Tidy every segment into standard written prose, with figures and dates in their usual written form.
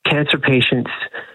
cancer patient's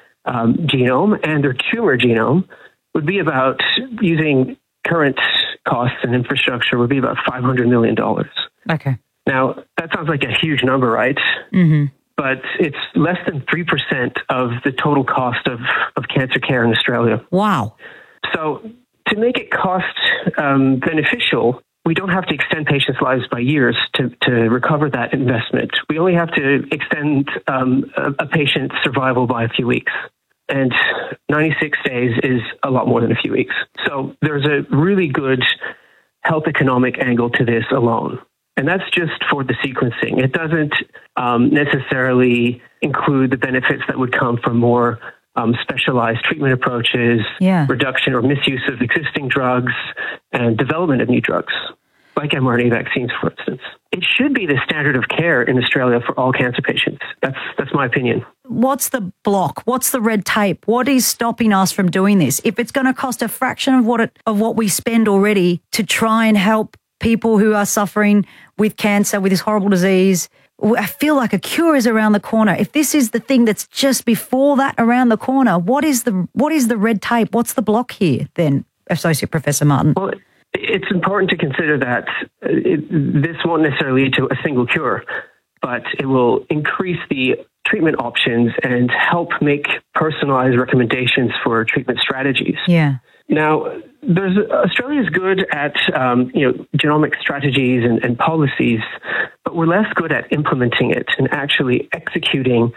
genome and their tumor genome would be about, using current costs and infrastructure, would be about $500 million. Okay. Now, that sounds like a huge number, right? Mm-hmm. But it's less than 3% of the total cost of cancer care in Australia. Wow. So to make it cost beneficial, we don't have to extend patients' lives by years to recover that investment. We only have to extend a patient's survival by a few weeks. And 96 days is a lot more than a few weeks. So there's a really good health economic angle to this alone. And that's just for the sequencing. It doesn't necessarily include the benefits that would come from more specialized treatment approaches, reduction or misuse of existing drugs, and development of new drugs, like mRNA vaccines, for instance. It should be the standard of care in Australia for all cancer patients. That's my opinion. What's the block? What's the red tape? What is stopping us from doing this? If it's going to cost a fraction of what we spend already to try and help people who are suffering with cancer, with this horrible disease, I feel like a cure is around the corner. If this is the thing that's just before that around the corner, what is the red tape? What's the block here then, Associate Professor Martin? Well, it's important to consider that this won't necessarily lead to a single cure, but it will increase the treatment options and help make personalized recommendations for treatment strategies. Yeah. Now, Australia is good at genomic strategies and policies, but we're less good at implementing it and actually executing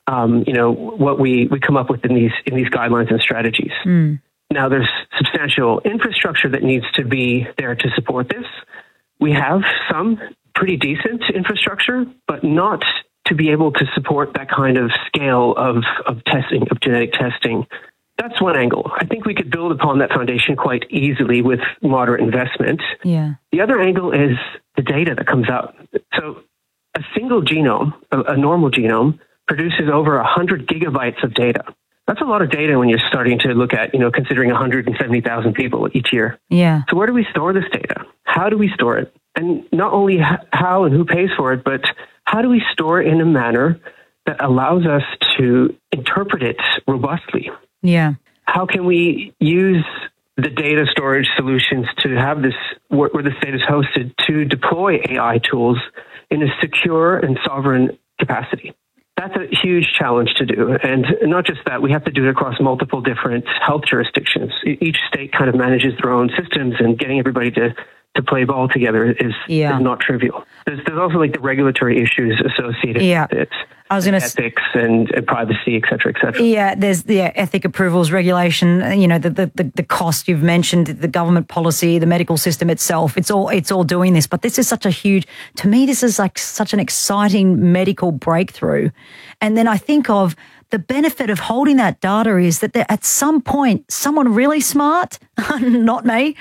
what we come up with in these guidelines and strategies. Mm. Now, there's substantial infrastructure that needs to be there to support this. We have some pretty decent infrastructure, but not to be able to support that kind of scale of testing, of genetic testing. That's one angle. I think we could build upon that foundation quite easily with moderate investment. Yeah. The other angle is the data that comes out. So a single genome, a normal genome, produces over 100 gigabytes of data. That's a lot of data when you're starting to look at, considering 170,000 people each year. Yeah. So where do we store this data? How do we store it? And not only how and who pays for it, but how do we store it in a manner that allows us to interpret it robustly? Yeah. How can we use the data storage solutions to have this, where this data is hosted, to deploy AI tools in a secure and sovereign capacity? That's a huge challenge to do. And not just that, we have to do it across multiple different health jurisdictions. Each state kind of manages their own systems, and getting everybody to play ball together is not trivial. There's also like the regulatory issues associated with it. I was going to ethics and privacy, et cetera, et cetera. Yeah, there's the ethic approvals regulation, the cost you've mentioned, the government policy, the medical system itself. It's all doing this. But this is to me, this is like such an exciting medical breakthrough. And then I think of the benefit of holding that data is that at some point, someone really smart, not me,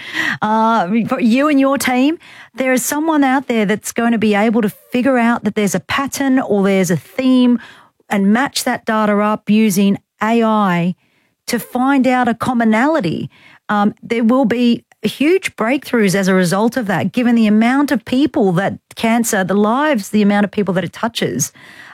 but you and your team, there is someone out there that's going to be able to figure out that there's a pattern or there's a theme and match that data up using AI to find out a commonality. There will be huge breakthroughs as a result of that, given the amount of people that cancer, the amount of people that it touches.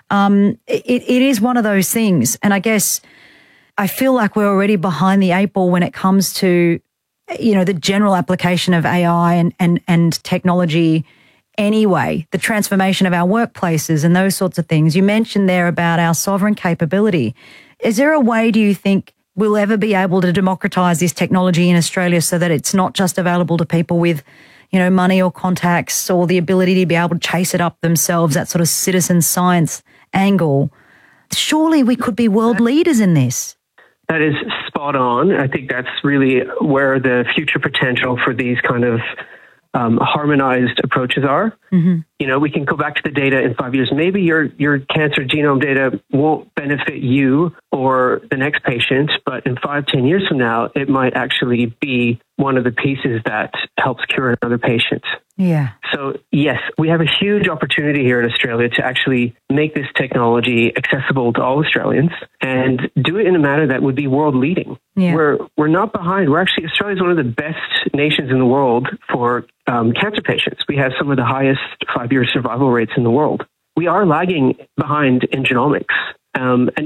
It is one of those things. And I guess I feel like we're already behind the eight ball when it comes to, the general application of AI and technology anyway, the transformation of our workplaces and those sorts of things. You mentioned there about our sovereign capability. Is there a way, do you think, we'll ever be able to democratise this technology in Australia so that it's not just available to people with money or contacts or the ability to be able to chase it up themselves, that sort of citizen science angle? Surely we could be world leaders in this. That is spot on. I think that's really where the future potential for these kind of harmonized approaches are. Mm-hmm. We can go back to the data in 5 years. Maybe your cancer genome data won't benefit you or the next patient, but in 5-10 years from now, it might actually be one of the pieces that helps cure another patient. Yeah. So yes, we have a huge opportunity here in Australia to actually make this technology accessible to all Australians and do it in a manner that would be world leading. Yeah. We're not behind. Australia is one of the best nations in the world for cancer patients. We have some of the highest 5-year survival rates in the world. We are lagging behind in genomics. And